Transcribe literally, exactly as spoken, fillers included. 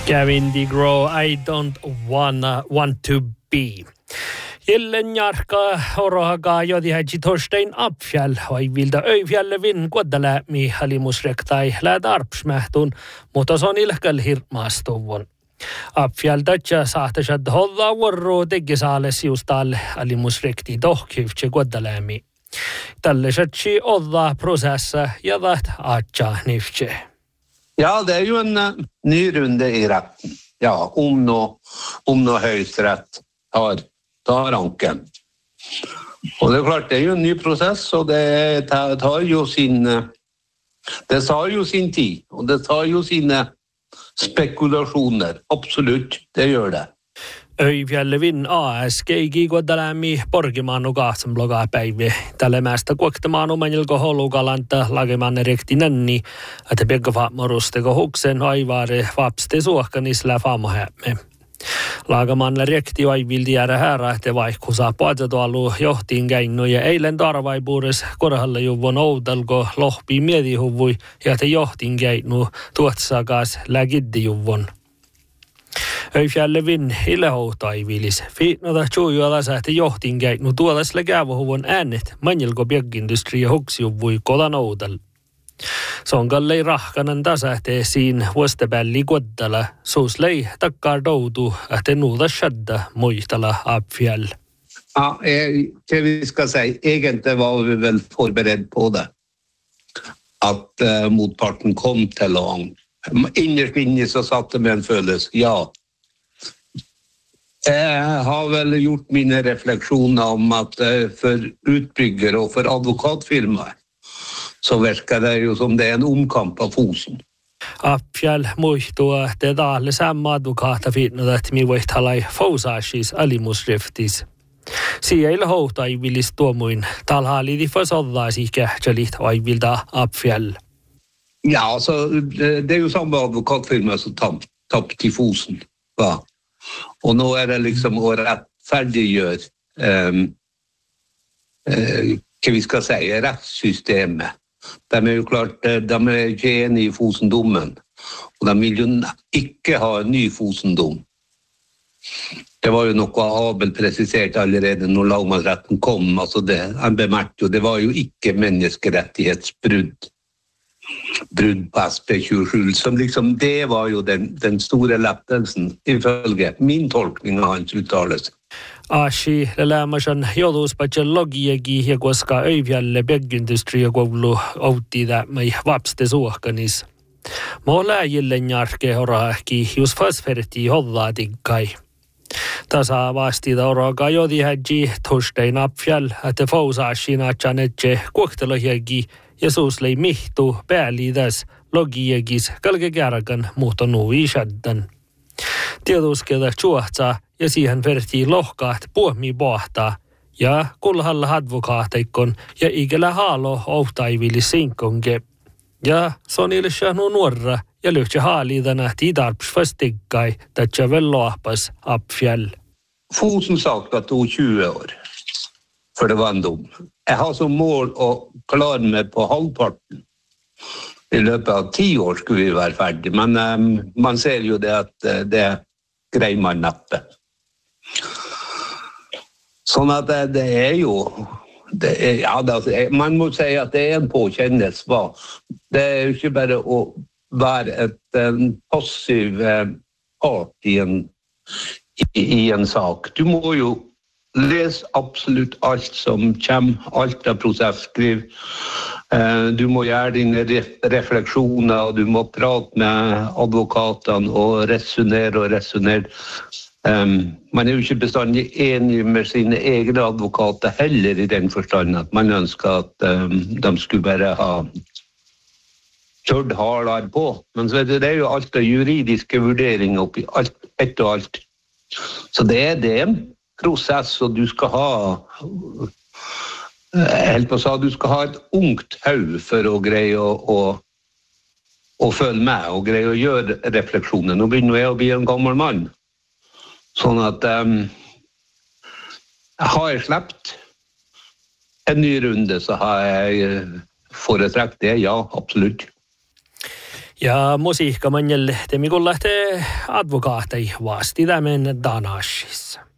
Gavin DeGraw, I don't wanna want to be. Jälleen jarka orohaga jodi häji Torstein Abfjäll vai vilda öifjälle vin kuoddaläämi halimusrektai läät arpsmähtun, mutta se on ilkkäl hirmaastuvun. Abfjäll tatja sahtasad holla vuorro tegisaales justalle halimusrekti tohkyvtse kuoddaläämi. Tälle satsi olla prosessa ja väht atja niftse. Ja, det är ju en uh, ny runde i rätten. Ja, om nå om nå högsträtt tar tar anken. Och det är klart, det är ju en ny process och det tar, tar ju sin det tar ju sin tid och det tar ju sina spekulationer. Absolut, det gör det. Öifjällevin A S keigi kuoddaläämi porgimaanu kahtsanblogaa päivi. Tälle mästä kuoktamaanu manilko holukalanta lagemanne rektinänni, että pekka faamorusteko huksen aivaare vapste suohkanisla faamohämme. Laagamanne rekti aivilti jäädä häärä, että vaikku saa paatatoalu johtiin käinnu ja eilen tarvaipuures korhalle juvon outalko lohpi mietihuvui ja että johtiin käinnu tuotsakaas lägiddi juvon. Öifjällevin ilehouhtaivilis. Fiitnota tjuujua sähti johtiin käinnu tuolasle käyvähuvon äänet manjilko björgindustri ja huksjuvui kolan outal. Se on kallei rahkanan tasähtee siin vuostepälli kuottala, suuslei takkar doutu, että nuuta shadda muistala Abfjäll. Ja, det vi ska säga, egentligen var vi väl förberedd på det. Att uh, motparten kom till lång. Innerst inne så satt det med en følelse, ja. Jag har väl gjort mina reflektioner om att uh, för utbyggare och för advokatfirmaer så verkar det ju som det är en omkamp av Fosen. Abfjäll muistuu, että taalle samma advokaata fiitnota, että mi voit halai fousaashis alimusriftis. Siellä hohtaivilis tuomuin talhaaliti fasollaasi kähtsälit aivilta Abfjäll. Ja, alltså det är ju samma advokatfirma som tapp, tappade i Fosen. Va? Och nu är det liksom att rättfärdiggöra um, uh, vad vi ska säga, rättssystemet. De är ju klart, de är inte eniga i Fosendomen. Och de vill ju inte ha en ny Fosendom. Det var ju något Abel preciserat allerede när lagmansrätten kom. Alltså det, han bemärkte ju, det var ju icke människorättighetsbrud. Brud på S P tjugosju. Som liksom, det var ju den, den stora lättelsen ifölge min tolkning av hans uttalelse. Ashi lämmäsen jouluspatjan logiegi ja koska öivjälle björgindustri ja koulu outtida mai vapste suohkanis. Mola jillen jarke horahki just fasferti hollaatikkai. Tasa vastida oroga jodi häji Torstein Abfjäll, että fousaashina chanetje kuoktelohiegi ja suuslei mihtu pääliidas logiegis kalke kärkan muhto nui shaddan. Tietuskeda chuohtsaa ja siihen vertii lohkaat puomi pohtaa ja kulhalla advokaateikon ja ikellä haalo ouhtaivili sinkonke. Ja sonille shahnu nuorra ja lyhtsä haaliidana tidarps fastiggai tatsa velloahpas Abfjäll. Fosen sak tog tjue år för det var en dom. Jag har som mål att klara mig på halvparten. I løpet av ti år skulle vi være ferdig, men um, man ser jo det at uh, det greier man neppe. Sånn at det, det er jo, det er, ja, det, man må si at det er en påkjennelse. Det er jo ikke bare å være et en passiv uh, part i en, i, i en sak. Du må jo lese absolutt alt som kommer, alt av prosessskriv. Du må gjøre dine refleksjoner, og du må prate med advokatene og resonere og resonere. Um, man er jo ikke bestandig enig med sine egne advokater heller i den forstand at man ønsker at um, de skulle bare ha kjørt hardere på. Men så det er jo alt det juridiske vurderinger oppi alt, ett og alt. Så det er det en prosess, og du skal ha helt på sa du skal ha et ungt hau for å greie å, å, å følge med og greie å gjøre refleksjoner. Nå begynner jeg å bli en gammel mann. Sånn at um, har jeg slept en ny runde, så har jeg foretrekk det, ja, absolutt. Ja musiikka manjelle temikulla lähtee advokaatei vaasti tämän Danashissa.